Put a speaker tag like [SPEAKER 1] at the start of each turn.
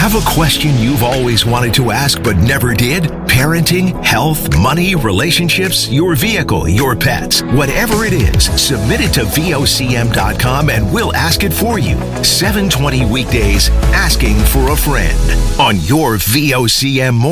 [SPEAKER 1] Have a question you've always wanted to ask but never did? Parenting, health, money, relationships, your vehicle, your pets. Whatever it is, submit it to VOCM.com and we'll ask it for you. 7:20 weekdays, Asking for a Friend on your VOCM